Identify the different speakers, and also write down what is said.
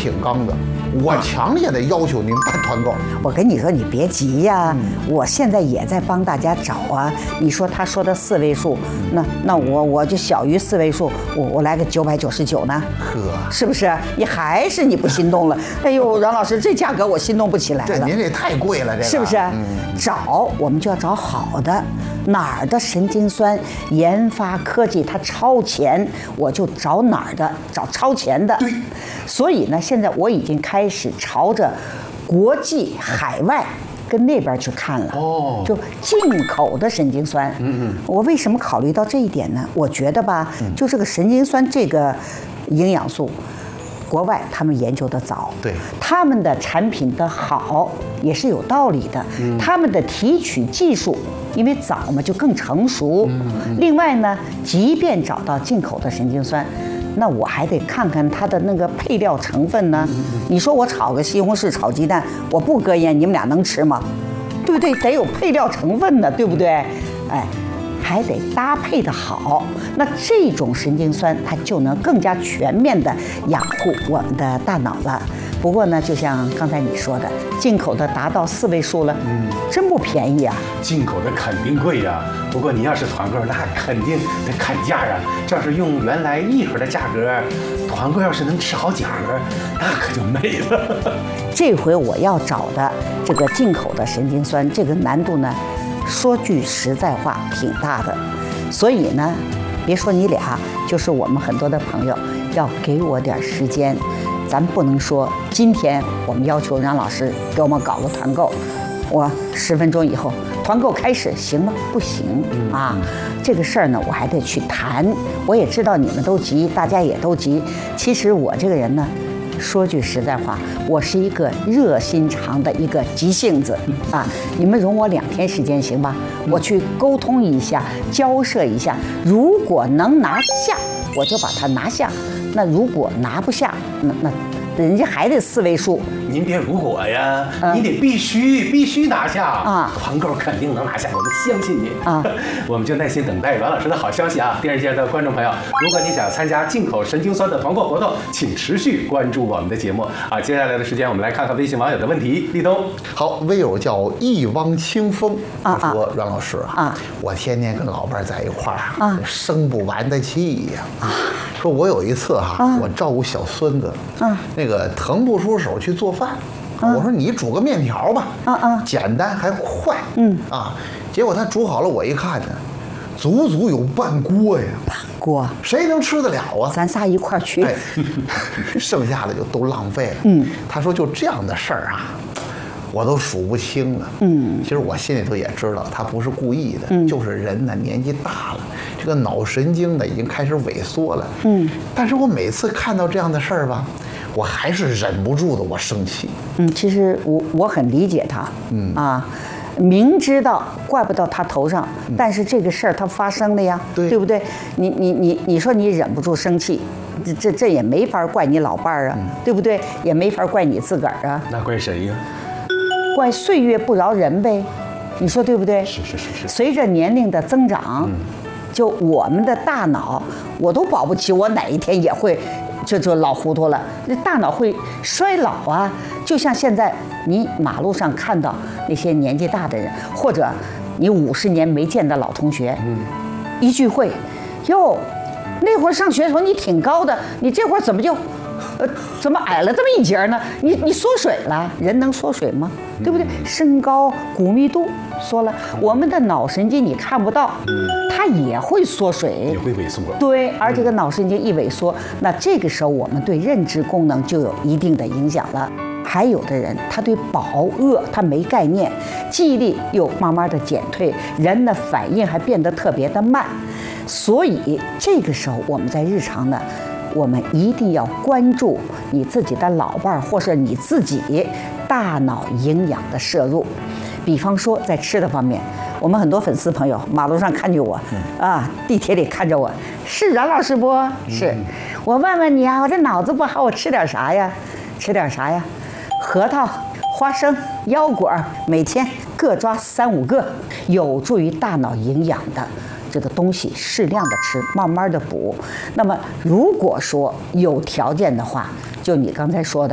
Speaker 1: 挺刚的，我强烈的要求您办团购。
Speaker 2: 我跟你说，你别急呀，我现在也在帮大家找啊。你说他说的4位数，那我就小于4位数，我来个999呢？
Speaker 1: 呵，
Speaker 2: 是不是？你不心动了？哎呦，阮老师，这价格我心动不起来了。
Speaker 1: 这您这太贵了，这个
Speaker 2: 是不是？找我们就要找好的，哪儿的神经酸研发科技它超前，我就找哪儿的，找超前的。
Speaker 1: 对，
Speaker 2: 所以呢，现在我已经开始朝着国际海外跟那边去看了。
Speaker 1: 哦，
Speaker 2: 就进口的神经酸。我为什么考虑到这一点呢？我觉得吧，就这个神经酸这个营养素。国外他们研究的早，
Speaker 1: 对，
Speaker 2: 他们的产品的好也是有道理的，他们的提取技术因为早嘛就更成熟。另外呢，即便找到进口的神经酸，那我还得看看它的那个配料成分呢。你说我炒个西红柿炒鸡蛋，我不搁盐，你们俩能吃吗？对不对？得有配料成分的，对不对？哎。还得搭配的好，那这种神经酸它就能更加全面的养护我们的大脑了。不过呢，就像刚才你说的，进口的达到4位数了，真不便宜啊！
Speaker 3: 进口的肯定贵呀，不过你要是团购，那肯定得砍价啊。这要是用原来1盒的价格，团购要是能吃好几盒，那可就没了。
Speaker 2: 这回我要找的这个进口的神经酸，这个难度呢？说句实在话，挺大的，所以呢，别说你俩，就是我们很多的朋友，要给我点时间。咱不能说今天我们要求让老师给我们搞个团购，我10分钟以后团购开始，行吗？不行啊，这个事儿呢，我还得去谈。我也知道你们都急，大家也都急。其实我这个人呢。说句实在话，我是一个热心肠的一个急性子啊！你们容我2天时间行吧？我去沟通一下，交涉一下，如果能拿下，我就把它拿下；那如果拿不下，那人家还得4位数。
Speaker 3: 您别如果呀，你得必须拿下
Speaker 2: 啊！
Speaker 3: 团购肯定能拿下，我们相信你
Speaker 2: 啊！
Speaker 3: 我们就耐心等待阮老师的好消息啊！电视机的观众朋友，如果你想参加进口神经酸的团购活动，请持续关注我们的节目啊！接下来的时间，我们来看看微信网友的问题。立冬，
Speaker 1: 好，微友叫一汪清风，他说：“阮老师
Speaker 2: 啊，
Speaker 1: 我天天跟老伴在一块儿啊，生不完的气呀！说我有一次我照顾小孙子，那个腾不出手去做饭。”我说你煮个面条吧，简单还快，结果他煮好了，我一看呢，足足有半锅呀，
Speaker 2: 半锅，
Speaker 1: 谁能吃得了啊？
Speaker 2: 咱仨一块儿去，
Speaker 1: 剩下的就都浪费了。他说就这样的事儿我都数不清了。其实我心里头也知道，他不是故意的，就是人呢年纪大了，这个脑神经呢已经开始萎缩了。但是我每次看到这样的事儿吧。我还是忍不住的，我生气。
Speaker 2: 其实我很理解他，明知道怪不到他头上，但是这个事儿它发生了呀，对不对？你说你忍不住生气，这也没法怪你老伴儿啊，对不对？也没法怪你自个儿啊。
Speaker 3: 那怪谁呀？
Speaker 2: 怪岁月不饶人呗，你说对不对？
Speaker 3: 是。
Speaker 2: 随着年龄的增长，就我们的大脑，我都保不齐我哪一天也会。就老糊涂了，这大脑会衰老啊！就像现在你马路上看到那些年纪大的人，或者你50年没见的老同学，一聚会，哟，那会儿上学的时候你挺高的，你这会儿怎么就，怎么矮了这么一截呢？你缩水了，人能缩水吗？对不对？身高、骨密度缩了，我们的脑神经你看不到，它也会缩水，
Speaker 3: 也会萎缩。
Speaker 2: 对，而这个脑神经一萎缩，那这个时候我们对认知功能就有一定的影响了。还有的人他对饱饿他没概念，记忆力又慢慢的减退，人的反应还变得特别的慢，所以这个时候我们在日常呢。我们一定要关注你自己的老伴儿，或是你自己大脑营养的摄入。比方说在吃的方面，我们很多粉丝朋友马路上看见我，地铁里看着我，是阮老师不？是。我问问你啊，我这脑子不好，我吃点啥呀？吃点啥呀？核桃、花生、腰果，每天各抓3、5个，有助于大脑营养的。这个东西适量的吃，慢慢的补。那么如果说有条件的话，就你刚才说的。